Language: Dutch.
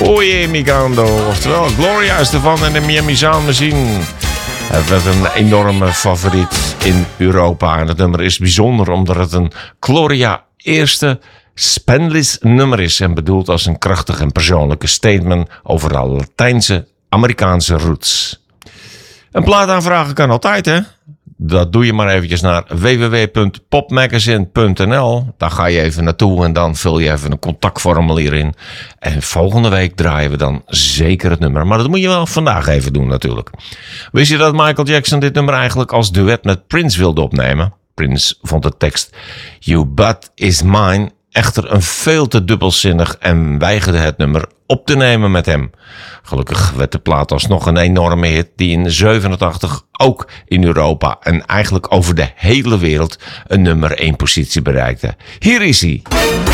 Oye Migando, oftewel Gloria is ervan en de Miami Sound Machine. Het werd een enorme favoriet in Europa. En het nummer is bijzonder omdat het een Gloria eerste Spanglish nummer is. En bedoeld als een krachtig en persoonlijke statement over haar Latijnse Amerikaanse roots. Een plaat aanvragen kan altijd, hè? Dat doe je maar eventjes naar www.popmagazine.nl. Daar ga je even naartoe en dan vul je even een contactformulier in. En volgende week draaien we dan zeker het nummer. Maar dat moet je wel vandaag even doen natuurlijk. Wist je dat Michael Jackson dit nummer eigenlijk als duet met Prince wilde opnemen? Prince vond de tekst You Butt Is Mine echter een veel te dubbelzinnig en weigerde het nummer op te nemen met hem. Gelukkig werd de plaat alsnog een enorme hit die in 1987 ook in Europa en eigenlijk over de hele wereld een nummer 1 positie bereikte. Hier is hij.